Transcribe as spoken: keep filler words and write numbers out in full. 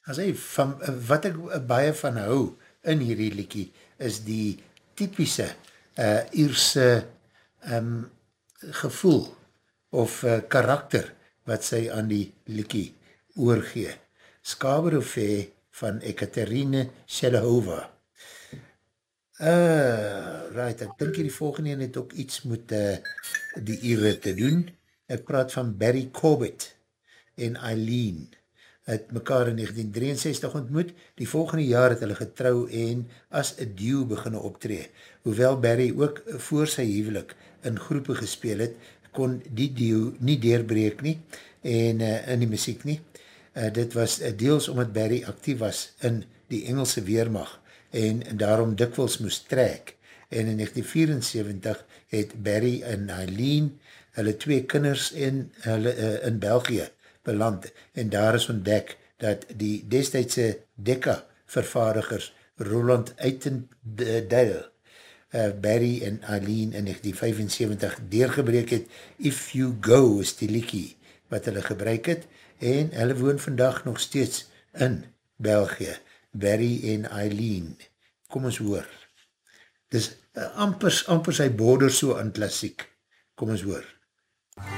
as hy, van, wat ek baie van hou in hierdie liedjie, is die typische uh, Ierse um, gevoel of uh, karakter wat sy aan die liedjie oorgee. Skaberofé van Ekaterine Shelahova. Uh, right, ek dink hier die volgende een het ook iets met uh, die Ire te doen. Ek praat van Barry Corbett en Eileen. Het mekaar in negentien drieënses-tig ontmoet. Die volgende jaar het hulle getrou en as een duo beginne optree. Hoewel Barry ook voor sy huwelik in groepe gespeel het, kon die duo nie deurbreek nie en uh, in die muziek nie. Uh, dit was uh, deels omdat Barry actief was in die Engelse weermacht en daarom dikwels moest trek. En in negentien vierenseventig het Barry en Eileen hulle twee kinders in, hulle, uh, in België beland en daar is ontdek dat die destijdse Decca vervaardigers Roland Uitendale uh, Barry en Eileen in negentien vyfenseventig deurgebreek het. If You Go is die liedjie wat hulle gebruik het en hulle woon vandag nog steeds in België. Barry en Eileen. Kom ons hoor. Dis uh, amper, amper sy border so aan klassiek. Kom ons hoor.